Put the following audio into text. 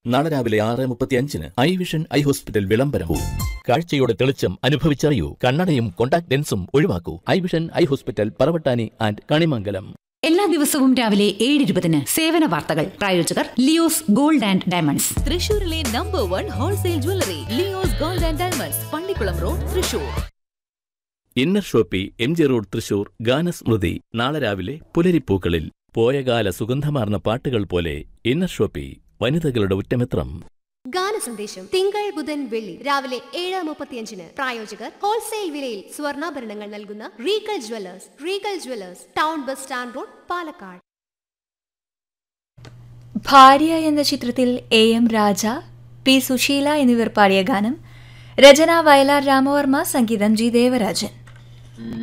നാളെ രാവിലെ 6:35 I vision eye hospital വിളംബരവും. കാഴ്ചയുടെ തെളിച്ചം അനുഭവിച്ചറിയൂ. കണ്ണടയും contact ലെൻസും ഒഴിവാക്കൂ. I vision eye hospital, Paravattani and Kanimangalam. എല്ലാ ദിവസവും രാവിലെ 7:20 സേവന വാർത്തകൾ. പ്രായോജകർ ലിയോസ് ഗോൾഡ് ആൻഡ് ഡയമണ്ട്സ്, തൃശൂരിലെ number 1 wholesale jewellery. Leo's gold and diamonds, Pallikkulam road, Thrissur. Inner Shopee, MG road, Thrissur. ഗാനസ്മൃതി നാളെ രാവിലെ പുലരിപ്പൂക്കളിൽ. പോയകാല സുഗന്ധമാർന്ന പാട്ടുകൾ പോലെ ഇന്നർ ഷോപ്പി, വനിതകളുടെ ഉറ്റമിത്രം. ഗാനസന്ദേശം തിങ്കൾ, ബുധൻ, വെള്ളി രാവിലെ 7:35. പ്രായോജകർ ഹോൾസെയിൽ വിലയിൽ സ്വർണ്ണാഭരണങ്ങൾ നൽകുന്ന Regal Jewellers. Regal Jewellers, town bus stand road, Palakkad. ഭാര്യ എന്ന ചിത്രത്തിൽ AM രാജ, P സുശീല എന്നിവർ പാടിയ ഗാനം. രചന വയലാർ രാമവർമ്മ, സംഗീതം G ദേവരാജൻ.